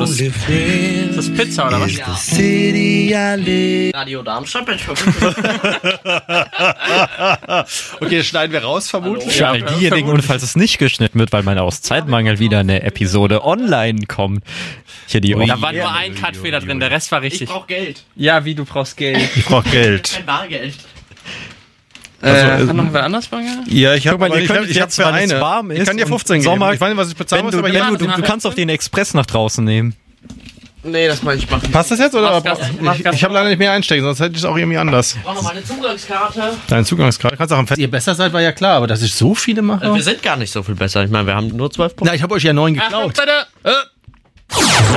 Ist das Pizza oder was? Radio Darmstadt. Okay, das schneiden wir raus, vermutlich. Für all diejenigen, und falls es nicht geschnitten wird, weil aus Zeitmangel wieder eine Episode online kommt. Hier die Da war nur ein Cut-Fehler drin, der Rest war richtig. Ich brauch Geld. Ja, wie, du brauchst Geld. Ich brauche Geld. Kein Bargeld. Hat noch wer anders Bargeld? Ja, ich habe Guck mal, ihr könnt ich hab jetzt, für weil es eine. warm Ich ist kann dir und 15 geben. Sommer- Ich weiß nicht, was ich bezahlen muss, aber du, ja. du kannst doch den Express nach draußen nehmen. Nee, das meine ich machen. Passt das jetzt? Oder? Mach Gas. Ich habe leider nicht mehr einstecken, sonst hätte ich es auch irgendwie anders. Ich brauche noch meine Zugangskarte. Deine Zugangskarte. Kannst auch am Fest. Ihr besser seid, war ja klar, aber dass ich so viele mache. Wir sind gar nicht so viel besser. Ich meine, wir haben nur 12 Punkte. Na, ich habe euch ja 9 geklaut. Bitte!